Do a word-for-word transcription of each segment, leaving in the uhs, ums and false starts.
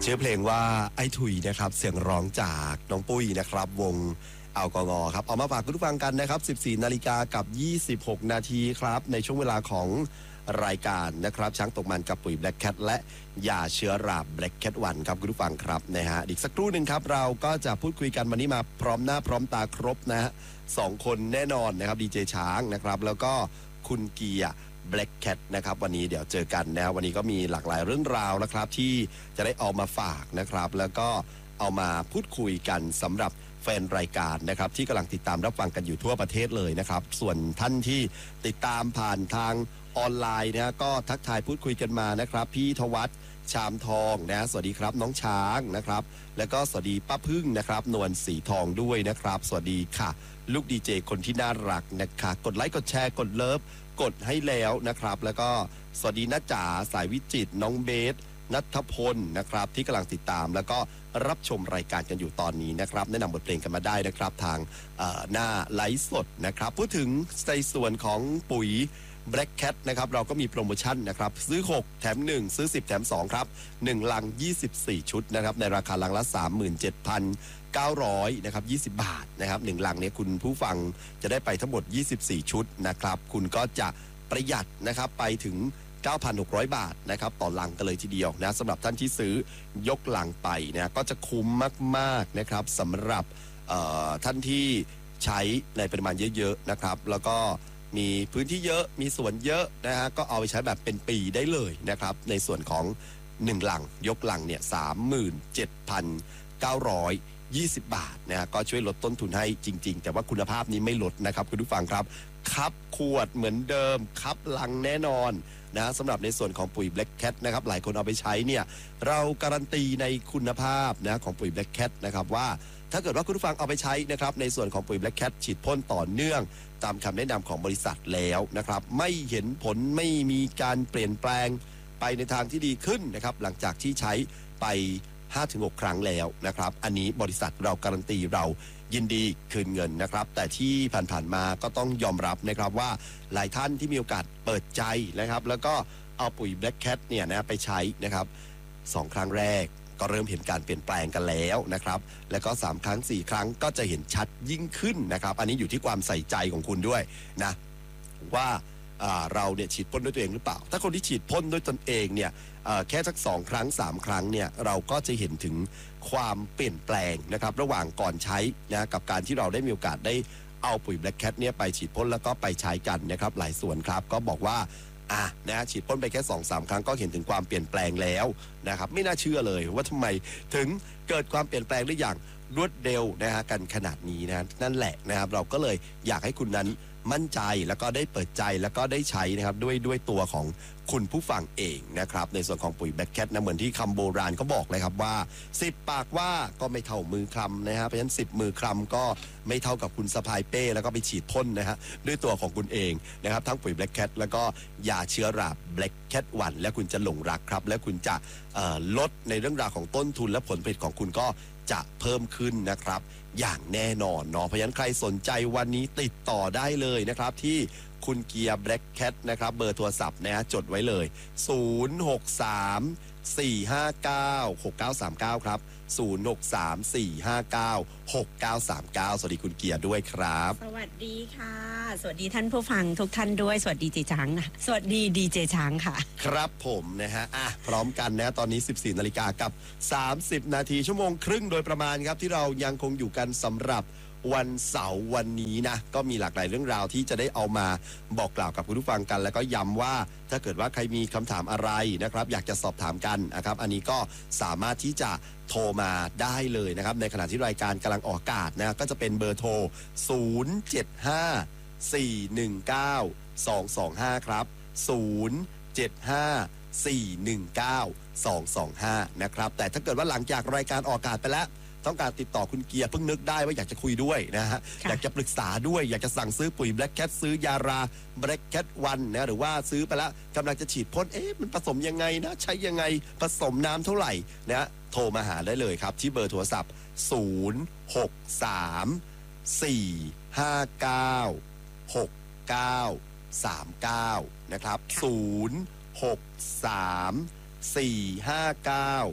ชื่อเพลงว่าไอ้ถุยนะครับเสียงร้องจากน้องปุ้ยนะครับวงอัลกงอครับเอามาฝากคุณผู้ฟังกันนะครับสิบสี่นาฬิกากับยี่สิบหกนาทีครับในช่วงเวลาของรายการนะครับช้างตกมันกับปุ๋ยแบล็กแคทและยาเชื้อราแบล็กแคทวันครับคุณผู้ฟังครับนะฮะอีกสักครู่หนึ่งครับเราก็จะพูดคุยกันวันนี้มาพร้อมหน้าพร้อมตาครบนะฮะสองคนแน่นอนนะครับดีเจช้างนะครับแล้วก็คุณเกียร์Black Cat นะครับวันนี้เดี๋ยวเจอกันนะวันนี้ก็มีหลากหลายเรื่องราวนะครับที่จะได้เอามาฝากนะครับแล้วก็เอามาพูดคุยกันสำหรับแฟนรายการนะครับที่กำลังติดตามรับฟังกันอยู่ทั่วประเทศเลยนะครับส่วนท่านที่ติดตามผ่านทางออนไลน์นะก็ทักทายพูดคุยกันมานะครับพี่ทวัฒน์ชามทองนะสวัสดีครับน้องช้างนะครับแล้วก็สวัสดีป้าพึ่งนะครับนวลสีทองด้วยนะครับสวัสดีค่ะลูกดีเจคนที่น่ารักนะคะกดไลค์กดแชร์กดเลิฟกดให้แล้วนะครับแล้วก็สวัสดีน้าจ๋าสายวิจิตรน้องเบสณัฐพลนะครับที่กำลังติดตามแล้วก็รับชมรายการกันอยู่ตอนนี้นะครับแนะนำบทเพลงกันมาได้นะครับทางหน้าไลฟ์สดนะครับพูดถึงในส่วนของปุ๋ยBlack Cat นะครับเราก็มีโปรโมชั่นนะครับซื้อหกแถมหนึ่งซื้อสิบแถมสองครับหนึ่งลังยี่สิบสี่ชุดนะครับในราคาลังละ สามหมื่นเจ็ดพันเก้าร้อย นะครับยี่สิบบาทนะครับหนึ่งลังเนี่ยคุณผู้ฟังจะได้ไปทั้งหมดยี่สิบสี่ชุดนะครับคุณก็จะประหยัดนะครับไปถึง เก้าพันหกร้อย บาทนะครับต่อลังกันเลยทีเดียวนะสำหรับท่านที่ซื้อยกลังไปนะก็จะคุ้มมากๆนะครับสำหรับท่านที่ใช้ในปริมาณเยอะๆนะครับแล้วก็มีพื้นที่เยอะมีสวนเยอะนะฮะก็เอาไปใช้แบบเป็นปีได้เลยนะครับในส่วนของหนึ่งลังยกลังเนี่ย สามหมื่นเจ็ดพันเก้าร้อยยี่สิบ บาทนะฮะก็ช่วยลดต้นทุนให้จริงๆแต่ว่าคุณภาพนี้ไม่ลดนะครับคุณผู้ฟังครับคับขวดเหมือนเดิมคับลังแน่นอนนะสำหรับในส่วนของปุ๋ย Black Cat นะครับหลายคนเอาไปใช้เนี่ยเราการันตีในคุณภาพนะของปุ๋ย Black Cat นะครับว่าถ้าเกิดว่าคุณผู้ฟังเอาไปใช้นะครับในส่วนของปุ๋ย Black Cat ฉีดพ่นต่อเนื่องตามคำแนะนำของบริษัทแล้วนะครับไม่เห็นผลไม่มีการเปลี่ยนแปลงไปในทางที่ดีขึ้นนะครับหลังจากที่ใช้ไป ห้าถึงหก ครั้งแล้วนะครับอันนี้บริษัทเราการันตีเรายินดีคืนเงินนะครับแต่ที่ผ่านๆมาก็ต้องยอมรับนะครับว่าหลายท่านที่มีโอกาสเปิดใจนะครับแล้วก็เอาปุ๋ย Black Cat เนี่ยนะไปใช้นะครับสองครั้งแรกก็เริ่มเห็นการเปลี่ยนแปลงกันแล้วนะครับแล้วก็สามครั้งสี่ครั้งก็จะเห็นชัดยิ่งขึ้นนะครับอันนี้อยู่ที่ความใส่ใจของคุณด้วยนะว่าเราเนี่ยฉีดพ่นด้วยตัวเองหรือเปล่าถ้าคนที่ฉีดพ่นด้วยตนเองเนี่ยแค่สักสองครั้งสามครั้งเนี่ยเราก็จะเห็นถึงความเปลี่ยนแปลงนะครับระหว่างก่อนใช้นะกับการที่เราได้มีโอกาสได้เอาปุ๋ย Black Cat เนี่ยไปฉีดพ่นแล้วก็ไปใช้กันนะครับหลายส่วนครับก็บอกว่าอ่ะนะฉีดพ่นไปแค่ สองสาม ครั้งก็เห็นถึงความเปลี่ยนแปลงแล้วนะครับไม่น่าเชื่อเลยว่าทำไมถึงเกิดความเปลี่ยนแปลงได้อย่างรวดเร็วนะฮะกันขนาดนี้นะนั่นแหละนะครับเราก็เลยอยากให้คุณนั้นมั่นใจแล้วก็ได้เปิดใจแล้วก็ได้ใช้นะครับด้วยด้วยตัวของคุณผู้ฟังเองนะครับในส่วนของปุ๋ย Black Cat นะเหมือนที่คำโบราณเขาบอกเลยครับว่าสิบปากว่าก็ไม่เท่ามือคลำนะฮะเพราะฉะนั้นสิบมือคลำก็ไม่เท่ากับคุณสะพายเป้แล้วก็ไปฉีดพ่นนะฮะด้วยตัวของคุณเองนะครับทั้งปุ๋ย Black Cat แล้วก็ยาเชื้อรา Black Cat วันและคุณจะหลงรักครับและคุณจะลดในเรื่องราวของต้นทุนและผลผลิตของคุณก็จะเพิ่มขึ้นนะครับอย่างแน่นอนเนาะเพราะฉะนั้นใครสนใจวันนี้ติดต่อได้เลยนะครับที่คุณเกียร์ Black Cat นะครับเบอร์โทรศัพท์นะฮะจดไว้เลยศูนย์ หก สาม สี่ ห้า เก้า หก เก้า สาม เก้าครับศูนย์ หก สาม สี่ ห้า เก้า หก เก้า สาม เก้าสวัสดีคุณเกียร์ด้วยครับสวัสดีค่ะสวัสดีท่านผู้ฟังทุกท่านด้วยสวัสดีเจช้างนะสวัสดีดีเจช้างค่ะครับผมนะฮะอ่ะพร้อมกันนะตอนนี้ สิบสี่นาฬิกากับสามสิบนาทีชั่วโมงครึ่งโดยประมาณครับที่เรายังคงอยู่กันสำหรับวันเสาร์วันนี้นะก็มีหลากหลายเรื่องราวที่จะได้เอามาบอกกล่าวกับคุณผู้ฟังกันแล้วก็ย้ำว่าถ้าเกิดว่าใครมีคำถามอะไรนะครับอยากจะสอบถามกันนะครับอันนี้ก็สามารถที่จะโทรมาได้เลยนะครับในขณะที่รายการกำลังออกอากาศนะก็จะเป็นเบอร์โทรศูนย์ เจ็ด ห้า สี่ หนึ่ง เก้า สอง สอง ห้าครับศูนย์ เจ็ด ห้า สี่ หนึ่ง เก้า สอง สอง ห้านะครับแต่ถ้าเกิดว่าหลังจากรายการออกอากาศไปแล้วต้องการติดต่อคุณเกียร์เพิ่งนึกได้ว่าอยากจะคุยด้วยนะฮะอยากจะปรึกษาด้วยอยากจะสั่งซื้อปุ๋ย Black Cat ซื้อยารา Black Cat วันนะหรือว่าซื้อไปแล้วกำลังจะฉีดพ่นเอ๊ะมันผสมยังไงนะใช้ยังไงผสมน้ำเท่าไหร่นะโทรมาหาได้เลยครับที่เบอร์โทรศัพท์ศูนย์ หก สาม สี่ ห้า เก้า หก เก้า สาม เก้านะครับศูนย์ หก สาม สี่ ห้า เก้า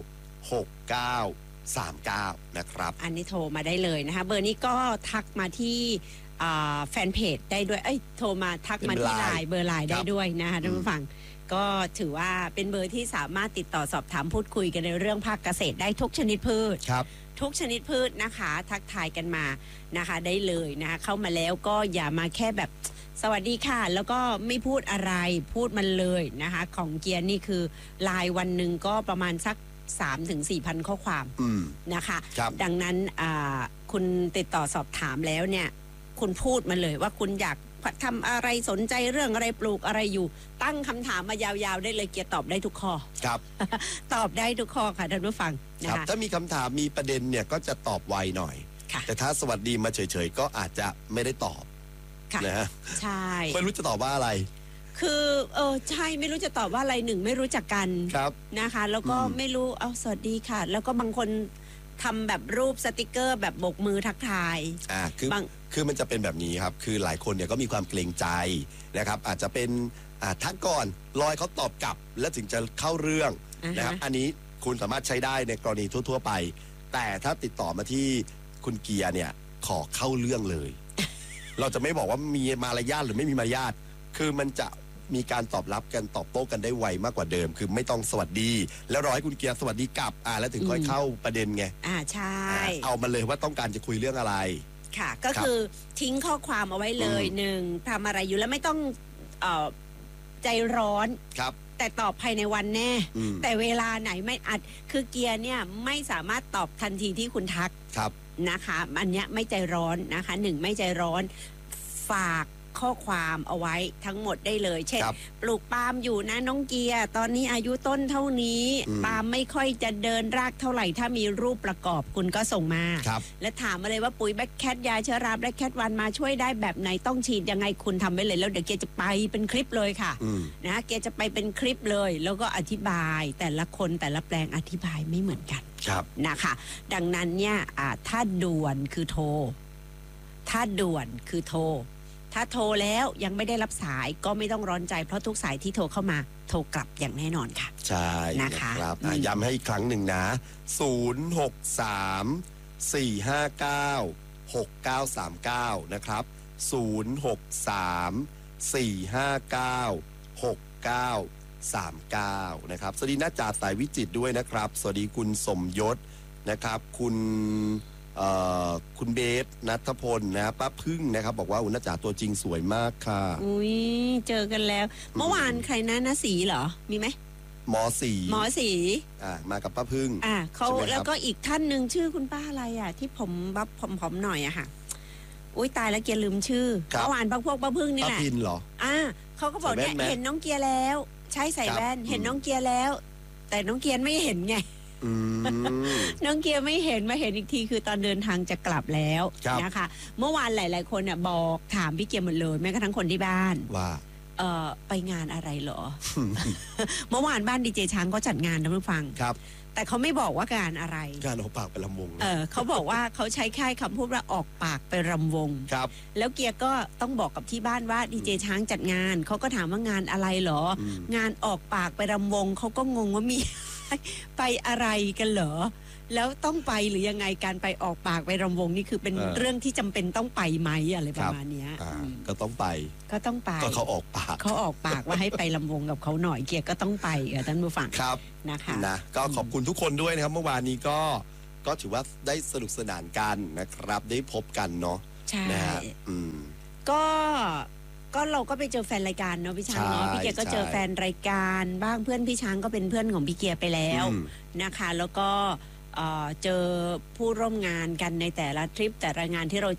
หกเก้าสามเก้านะครับอันนี้โทรมาได้เลยนะคะเบอร์นี้ก็ทักมาที่แฟนเพจได้ด้วยเอ้ยโทรมาทักมาที่ไลน์เบอร์ไลน์ได้ด้วยนะคะท่านผู้ฟังก็ถือว่าเป็นเบอร์ที่สามารถติดต่อสอบถามพูดคุยกันในเรื่องภาคเกษตรได้ทุกชนิดพืชครับทุกชนิดพืชนะคะทักทายกันมานะคะได้เลยนะคะเข้ามาแล้วก็อย่ามาแค่แบบสวัสดีค่ะแล้วก็ไม่พูดอะไรพูดมันเลยนะคะของเกียร์นี่คือไลน์วันหนึ่งก็ประมาณสัก สามถึงสี่พัน ข้อความนะคะดังนั้นคุณติดต่อสอบถามแล้วเนี่ยคุณพูดมาเลยว่าคุณอยากทำอะไรสนใจเรื่องอะไรปลูกอะไรอยู่ตั้งคำถามมายาวๆได้เลยเกียร์ตอบได้ทุกข้อครับตอบได้ทุกข้อค่ะท่านผู้ฟังนะคะถ้ามีคำถามมีประเด็นเนี่ยก็จะตอบไวหน่อยแต่ถ้าสวัสดีมาเฉยๆก็อาจจะไม่ได้ตอบนะฮะใช่ไม่รู้จะตอบว่าอะไรคือเออใช่ไม่รู้จะตอบว่าอะไรหนึ่งไม่รู้จักกันนะคะแล้วก็ไม่รู้เอาสวัสดีค่ะแล้วก็บางคนทำแบบรูปสติกเกอร์แบบโบกมือทักทายอ่าคือคือมันจะเป็นแบบนี้ครับคือหลายคนเนี่ยก็มีความเกรงใจนะครับอาจจะเป็นอ่าทักก่อนรอยเขาตอบกลับแล้วถึงจะเข้าเรื่องนะครับอันนี้คุณสามารถใช้ได้ในกรณีทั่วๆไปแต่ถ้าติดต่อมาที่คุณเกียร์เนี่ยขอเข้าเรื่องเลย เราจะไม่บอกว่ามีมารยาทหรือไม่มีมารยาทคือมันจะมีการตอบรับกันตอบโต้กันได้ไวมากกว่าเดิมคือไม่ต้องสวัสดีแล้วรอให้คุณเกียร์สวัสดีกลับอ่าแล้วถึงค่อยเข้าประเด็นไงอ่าใช่เอามาเลยว่าต้องการจะคุยเรื่องอะไรค่ะก็คือทิ้งข้อความเอาไว้เลยหนึ่งทำอะไรอยู่แล้วไม่ต้องเอ่อใจร้อนครับแต่ตอบภายในวันแน่แต่เวลาไหนไม่อัดคือเกียร์เนี่ยไม่สามารถตอบทันทีที่คุณทักนะคะอันเนี้ยไม่ใจร้อนนะคะหนึ่งไม่ใจร้อนฝากข้อความเอาไว้ทั้งหมดได้เลยเช่นปลูกปาล์มอยู่นะน้องเกียร์ตอนนี้อายุต้นเท่านี้ปาล์มไม่ค่อยจะเดินรากเท่าไหร่ถ้ามีรูปประกอบคุณก็ส่งมาและถามมาเลยว่าปุ๋ยแบคแคทยาเชื้อราแบคแคทวันมาช่วยได้แบบไหนต้องฉีดยังไงคุณทำไว้เลยแล้วเดี๋ยวเกียร์จะไปเป็นคลิปเลยค่ะนะเกียร์จะไปเป็นคลิปเลยแล้วก็อธิบายแต่ละคนแต่ละแปลงอธิบายไม่เหมือนกันนะคะดังนั้นเนี่ยถ้าด่วนคือโทรถ้าด่วนคือโทรถ้าโทรแล้วยังไม่ได้รับสายก็ไม่ต้องร้อนใจเพราะทุกสายที่โทรเข้ามาโทรกลับอย่างแน่นอนค่ะใช่นะคะครับย้ำให้อีกครั้งหนึ่งนะศูนย์ หก สาม สี่ ห้า เก้า หก เก้า สาม เก้านะครับศูนย์ หก สาม สี่ ห้า เก้า หก เก้า สาม เก้านะครับสวัสดีน้าจ่าสายวิจิตรด้วยนะครับสวัสดีคุณสมยศนะครับคุณคุณเบสนัทพลนะป้าพึ่งนะครับบอกว่าอุณจ่าตัวจริงสวยมากค่ะอุ้ยเจอกันแล้วเมื่อวานใครนะนะสีเหรอมีไหมหมอสีหมอสีอ่ามากับป้าพึ่งอ่าเขาแล้วก็อีกท่านหนึ่งชื่อคุณป้าอะไรอ่ะที่ผมบับผอมๆหน่อยอะค่ะอุ้ยตายแล้วเกียร์ลืมชื่อเมื่อวานพวกพวกป้าพึ่งนี่แหละป้าพินเหรออ่าเขาก็บอกเนี่ยเห็นน้องเกียร์แล้วใช่ใส่แว่นเห็นน้องเกียร์แล้วแต่น้องเกียร์ไม่เห็นไงน้องเกียร์ไม่เห็นมาเห็นอีกทีคือตอนเดินทางจะกลับแล้วนะคะเมื่อวานหลายๆคนเนี่ยบอกถามพี่เกียร์หมดเลยแม้กระทั่งคนที่บ้านว่าเออไปงานอะไรเหรอ เมื่อวานบ้านดีเจช้างก็จัดงานนะผู้ฟังครับแต่เขาไม่บอกว่างานอะไรงานออกปากไปรำวงเออเขาบอกว่าเขาใช้แค่คำพูดว่าออกปากไปรำวงครับแล้วเกียร์ก็ต้องบอกกับที่บ้านว่าดีเจช้างจัดงานเขาก็ถามว่างานอะไรเหรองานออกปากไปรำวงเขาก็งงว่ามีไปอะไรกันเหรอแล้วต้องไปหรือยังไงการไปออกปากไปรำวงนี่คือเป็นเรื่องที่จำเป็นต้องไปไหมอะไรประมาณนี้ก็ต้องไปก็ต้องไปก็เขาออกปากเขาออกปากว่าให้ไปรำวงกับเขาหน่อยเกียร์ก็ต้องไปท่านผู้ฟังครับนะคะนะก็ขอบคุณทุกคนด้วยนะครับเมื่อวานนี้ก็ก็ถือว่าได้สนุกสนานกันนะครับได้พบกันเนาะใช่นะฮะก็ก็เราก็ไปเจอแฟนรายการเนาะพี่ช้างเนาะพี่เกียร์ก็เจอแฟนรายการบ้างเพื่อนพี่ช้างก็เป็นเพื่อนของพี่เกียร์ไปแล้วนะคะแล้วก็เจอผู้ร่วมงานกันในแต่ละทริปแต่ละงานที่เรา